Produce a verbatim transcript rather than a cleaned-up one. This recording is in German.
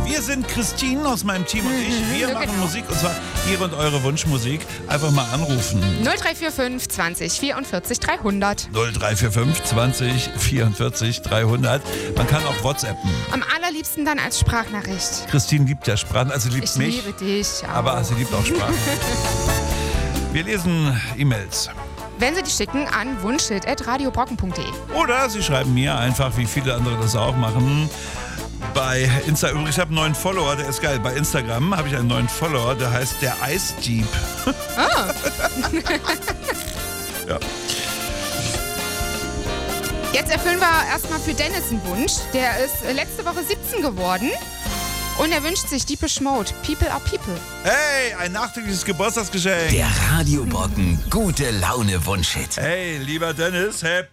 Wir sind Christine aus meinem Team und ich. Wir machen Musik und zwar Ihre und eure Wunschmusik. Einfach mal anrufen. null drei vier fünf zwanzig vierundvierzig dreihundert. null drei vier fünf zwanzig vierundvierzig dreihundert. Man kann auch WhatsAppen. Am allerliebsten dann als Sprachnachricht. Christine liebt ja Sprachen, also liebt Ich mich. liebe dich. Auch. Aber sie liebt auch Sprachen. Wir lesen E-Mails. Wenn Sie die schicken an wunschhit at radiobrocken punkt de. Oder Sie schreiben mir einfach, wie viele andere das auch machen. Bei Insta, übrigens, ich habe einen neuen Follower, der ist geil. Bei Instagram habe ich einen neuen Follower, der heißt der Eisdieb. Ah. Ja. Jetzt erfüllen wir erstmal für Dennis einen Wunsch. Der ist letzte Woche siebzehn geworden. Und er wünscht sich Deepish Mode. People are people. Hey, ein nachträgliches Geburtstagsgeschenk. Der Radiobrocken gute Laune Wunschhit. Hey, lieber Dennis, happy